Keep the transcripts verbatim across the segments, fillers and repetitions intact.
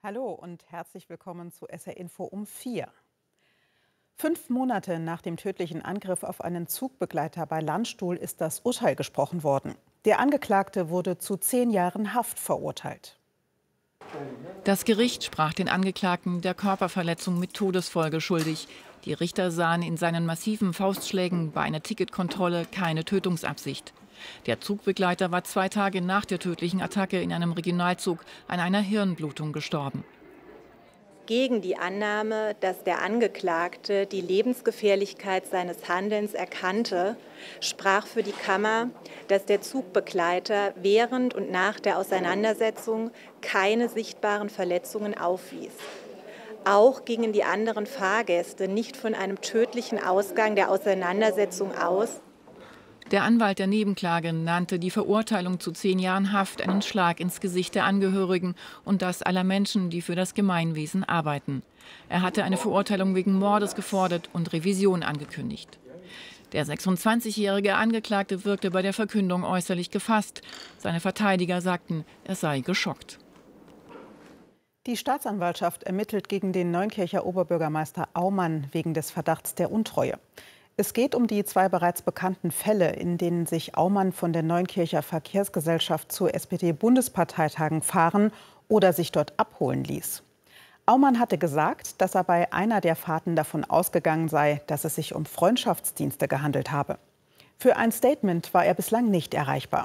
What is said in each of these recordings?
Hallo und herzlich willkommen zu S R Info um vier. Fünf Monate nach dem tödlichen Angriff auf einen Zugbegleiter bei Landstuhl ist das Urteil gesprochen worden. Der Angeklagte wurde zu zehn Jahren Haft verurteilt. Das Gericht sprach den Angeklagten der Körperverletzung mit Todesfolge schuldig. Die Richter sahen in seinen massiven Faustschlägen bei einer Ticketkontrolle keine Tötungsabsicht. Der Zugbegleiter war zwei Tage nach der tödlichen Attacke in einem Regionalzug an einer Hirnblutung gestorben. Gegen die Annahme, dass der Angeklagte die Lebensgefährlichkeit seines Handelns erkannte, sprach für die Kammer, dass der Zugbegleiter während und nach der Auseinandersetzung keine sichtbaren Verletzungen aufwies. Auch gingen die anderen Fahrgäste nicht von einem tödlichen Ausgang der Auseinandersetzung aus. Der Anwalt der Nebenklage nannte die Verurteilung zu zehn Jahren Haft einen Schlag ins Gesicht der Angehörigen und das aller Menschen, die für das Gemeinwesen arbeiten. Er hatte eine Verurteilung wegen Mordes gefordert und Revision angekündigt. Der sechsundzwanzigjährige Angeklagte wirkte bei der Verkündung äußerlich gefasst. Seine Verteidiger sagten, er sei geschockt. Die Staatsanwaltschaft ermittelt gegen den Neunkircher Oberbürgermeister Aumann wegen des Verdachts der Untreue. Es geht um die zwei bereits bekannten Fälle, in denen sich Aumann von der Neunkircher Verkehrsgesellschaft zu S P D-Bundesparteitagen fahren oder sich dort abholen ließ. Aumann hatte gesagt, dass er bei einer der Fahrten davon ausgegangen sei, dass es sich um Freundschaftsdienste gehandelt habe. Für ein Statement war er bislang nicht erreichbar.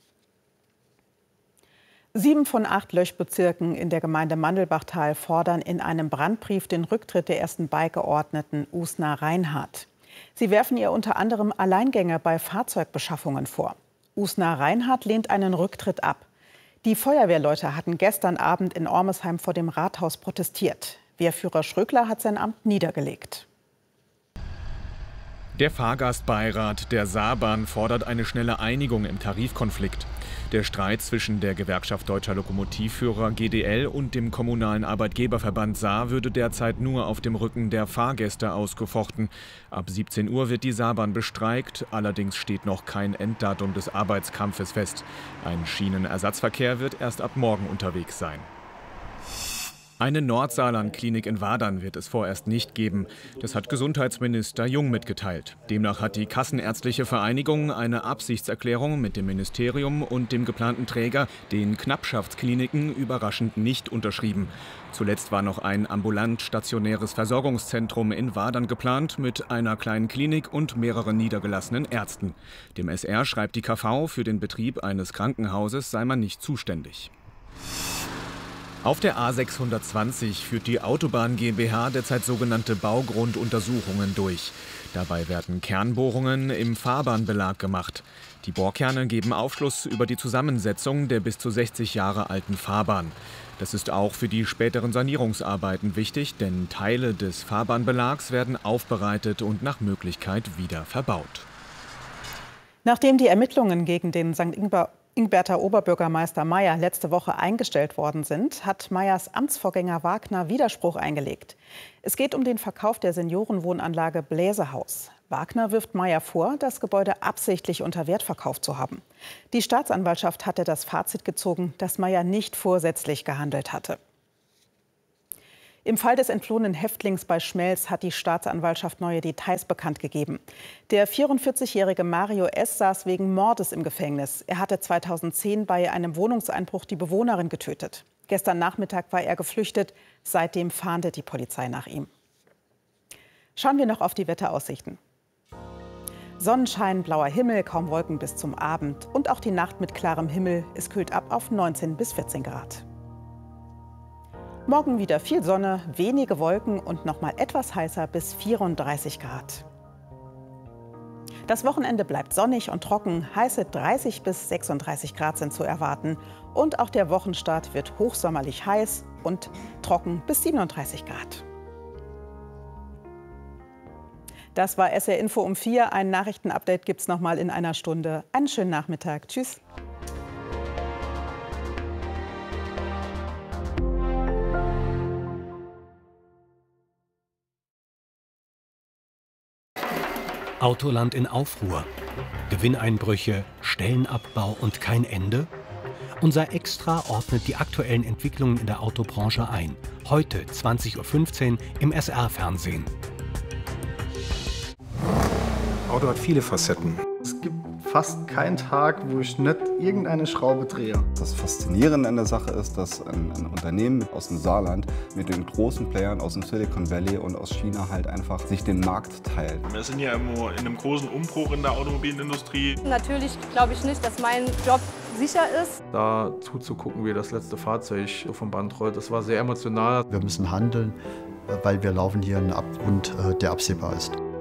Sieben von acht Löschbezirken in der Gemeinde Mandelbachtal fordern in einem Brandbrief den Rücktritt der ersten Beigeordneten Usna Reinhardt. Sie werfen ihr unter anderem Alleingänge bei Fahrzeugbeschaffungen vor. Usna Reinhardt lehnt einen Rücktritt ab. Die Feuerwehrleute hatten gestern Abend in Ormesheim vor dem Rathaus protestiert. Wehrführer Schröckler hat sein Amt niedergelegt. Der Fahrgastbeirat der Saarbahn fordert eine schnelle Einigung im Tarifkonflikt. Der Streit zwischen der Gewerkschaft Deutscher Lokomotivführer G D L und dem kommunalen Arbeitgeberverband Saar würde derzeit nur auf dem Rücken der Fahrgäste ausgefochten. Ab siebzehn Uhr wird die Saarbahn bestreikt, allerdings steht noch kein Enddatum des Arbeitskampfes fest. Ein Schienenersatzverkehr wird erst ab morgen unterwegs sein. Eine Nordsaarland-Klinik in Wadern wird es vorerst nicht geben. Das hat Gesundheitsminister Jung mitgeteilt. Demnach hat die Kassenärztliche Vereinigung eine Absichtserklärung mit dem Ministerium und dem geplanten Träger, den Knappschaftskliniken, überraschend nicht unterschrieben. Zuletzt war noch ein ambulant-stationäres Versorgungszentrum in Wadern geplant mit einer kleinen Klinik und mehreren niedergelassenen Ärzten. Dem S R schreibt die K V, für den Betrieb eines Krankenhauses sei man nicht zuständig. Auf der A sechshundertzwanzig führt die Autobahn GmbH derzeit sogenannte Baugrunduntersuchungen durch. Dabei werden Kernbohrungen im Fahrbahnbelag gemacht. Die Bohrkerne geben Aufschluss über die Zusammensetzung der bis zu sechzig Jahre alten Fahrbahn. Das ist auch für die späteren Sanierungsarbeiten wichtig, denn Teile des Fahrbahnbelags werden aufbereitet und nach Möglichkeit wieder verbaut. Nachdem die Ermittlungen gegen den Sankt Ingbert Ingberter Oberbürgermeister Mayer letzte Woche eingestellt worden sind, hat Meyers Amtsvorgänger Wagner Widerspruch eingelegt. Es geht um den Verkauf der Seniorenwohnanlage Bläsehaus. Wagner wirft Mayer vor, das Gebäude absichtlich unter Wert verkauft zu haben. Die Staatsanwaltschaft hatte das Fazit gezogen, dass Mayer nicht vorsätzlich gehandelt hatte. Im Fall des entflohenen Häftlings bei Schmelz hat die Staatsanwaltschaft neue Details bekannt gegeben. Der vierundvierzigjährige Mario S. saß wegen Mordes im Gefängnis. Er hatte zweitausendzehn bei einem Wohnungseinbruch die Bewohnerin getötet. Gestern Nachmittag war er geflüchtet. Seitdem fahndet die Polizei nach ihm. Schauen wir noch auf die Wetteraussichten. Sonnenschein, blauer Himmel, kaum Wolken bis zum Abend. Und auch die Nacht mit klarem Himmel. Es kühlt ab auf neunzehn bis vierzehn Grad. Morgen wieder viel Sonne, wenige Wolken und noch mal etwas heißer bis vierunddreißig Grad. Das Wochenende bleibt sonnig und trocken. Heiße dreißig bis sechsunddreißig Grad sind zu erwarten. Und auch der Wochenstart wird hochsommerlich heiß und trocken bis siebenunddreißig Grad. Das war S R Info um vier. Ein Nachrichtenupdate gibt es noch mal in einer Stunde. Einen schönen Nachmittag. Tschüss. Autoland in Aufruhr. Gewinneinbrüche, Stellenabbau und kein Ende? Unser Extra ordnet die aktuellen Entwicklungen in der Autobranche ein. Heute zwanzig Uhr fünfzehn im S R-Fernsehen. Auto hat viele Facetten. Es gibt fast keinen Tag, wo ich nicht irgendeine Schraube drehe. Das Faszinierende an der Sache ist, dass ein, ein Unternehmen aus dem Saarland mit den großen Playern aus dem Silicon Valley und aus China halt einfach sich den Markt teilt. Wir sind ja immer in einem großen Umbruch in der Automobilindustrie. Natürlich glaube ich nicht, dass mein Job sicher ist. Da zuzugucken, wie das letzte Fahrzeug vom Band rollt, das war sehr emotional. Wir müssen handeln, weil wir laufen hier in einen Abgrund, der absehbar ist.